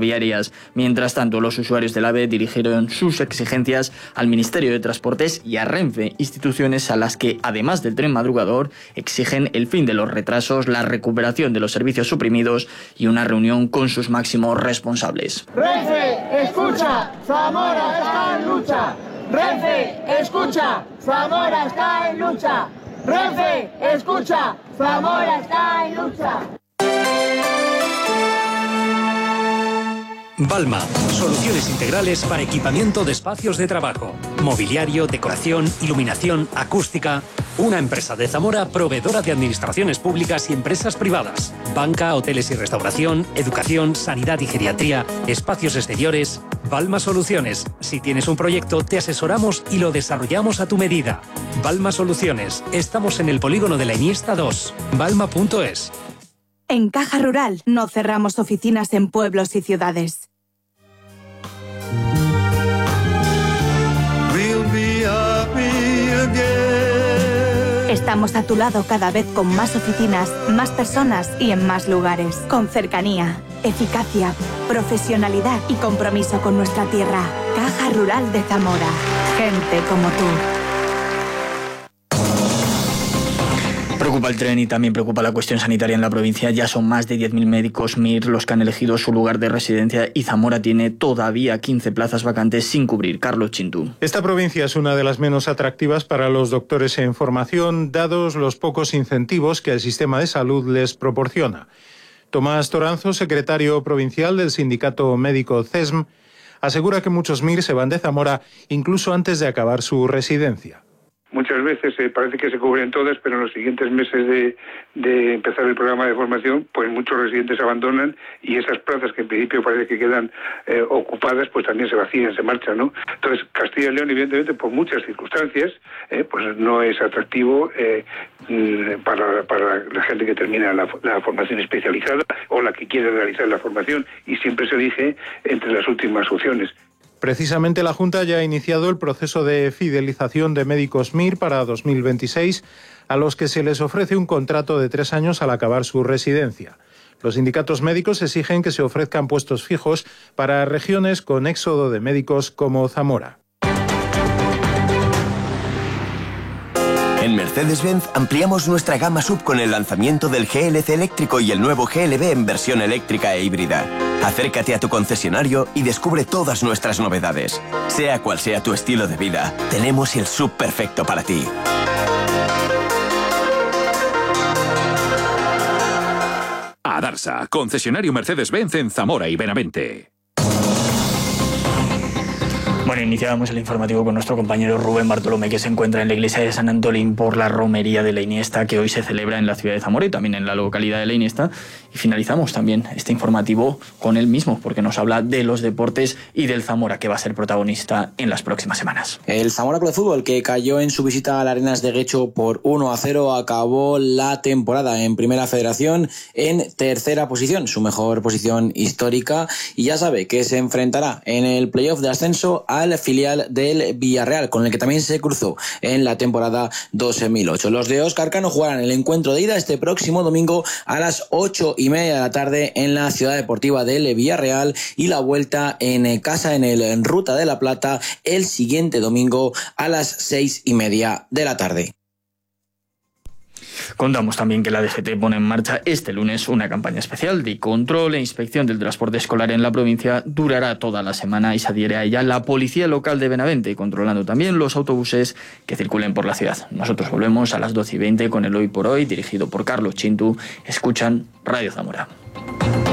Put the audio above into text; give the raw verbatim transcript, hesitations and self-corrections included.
ferroviarias. Mientras tanto, los usuarios del AVE dirigieron sus exigencias al Ministerio de Transportes y a Renfe, instituciones a las que, además del tren madrugador, exigen el fin de los retrasos, la recuperación de los servicios suprimidos y una reunión con sus máximos responsables. Renfe, escucha, Zamora está en lucha. Renfe, escucha, Zamora está en lucha. Renfe, escucha, Zamora está en lucha. Balma, soluciones integrales para equipamiento de espacios de trabajo, mobiliario, decoración, iluminación, acústica. Una empresa de Zamora proveedora de administraciones públicas y empresas privadas. Banca, hoteles y restauración, educación, sanidad y geriatría, espacios exteriores. Balma Soluciones. Si tienes un proyecto, te asesoramos y lo desarrollamos a tu medida. Balma Soluciones. Estamos en el polígono de la Iniesta dos. balma punto es. En Caja Rural no cerramos oficinas en pueblos y ciudades. Estamos a tu lado cada vez con más oficinas, más personas y en más lugares. Con cercanía, eficacia, profesionalidad y compromiso con nuestra tierra. Caja Rural de Zamora. Gente como tú. Preocupa el tren y también preocupa la cuestión sanitaria en la provincia. Ya son más de diez mil médicos M I R los que han elegido su lugar de residencia y Zamora tiene todavía quince plazas vacantes sin cubrir. Carlos Chintú. Esta provincia es una de las menos atractivas para los doctores en formación, dados los pocos incentivos que el sistema de salud les proporciona. Tomás Toranzo, secretario provincial del sindicato médico C E S M, asegura que muchos M I R se van de Zamora incluso antes de acabar su residencia. Muchas veces eh, parece que se cubren todas, pero en los siguientes meses de, de empezar el programa de formación, pues muchos residentes abandonan y esas plazas que en principio parece que quedan eh, ocupadas, pues también se vacían, se marchan, ¿no? Entonces, Castilla y León, evidentemente, por muchas circunstancias, eh, pues no es atractivo eh, para, para la gente que termina la, la formación especializada o la que quiere realizar la formación, y siempre se elige entre las últimas opciones. Precisamente la Junta ya ha iniciado el proceso de fidelización de médicos M I R para dos mil veintiséis, a los que se les ofrece un contrato de tres años al acabar su residencia. Los sindicatos médicos exigen que se ofrezcan puestos fijos para regiones con éxodo de médicos como Zamora. En Mercedes-Benz ampliamos nuestra gama sub con el lanzamiento del G L C eléctrico y el nuevo G L B en versión eléctrica e híbrida. Acércate a tu concesionario y descubre todas nuestras novedades. Sea cual sea tu estilo de vida, tenemos el sub perfecto para ti. Adarsa, concesionario Mercedes-Benz en Zamora y Benavente. Bueno, iniciábamos el informativo con nuestro compañero Rubén Bartolomé, que se encuentra en la iglesia de San Antolín por la romería de la Iniesta, que hoy se celebra en la ciudad de Zamora y también en la localidad de la Iniesta. Y finalizamos también este informativo con él mismo, porque nos habla de los deportes y del Zamora, que va a ser protagonista en las próximas semanas. El Zamora Club de Fútbol, que cayó en su visita a las Arenas de Guecho por uno a cero, acabó la temporada en Primera Federación en tercera posición, su mejor posición histórica, y ya sabe que se enfrentará en el playoff de ascenso al filial del Villarreal, con el que también se cruzó en la temporada dos mil ocho. Los de Óscar Cano jugarán el encuentro de ida este próximo domingo a las ocho y media de la tarde en la Ciudad Deportiva del Villarreal, y la vuelta en casa en el en Ruta de la Plata el siguiente domingo a las seis y media de la tarde. Contamos también que la D G T pone en marcha este lunes una campaña especial de control e inspección del transporte escolar en la provincia. Durará toda la semana y se adhiere a ella la Policía Local de Benavente, controlando también los autobuses que circulen por la ciudad. Nosotros volvemos a las doce y veinte con el Hoy por Hoy, dirigido por Carlos Chintú. Escuchan Radio Zamora.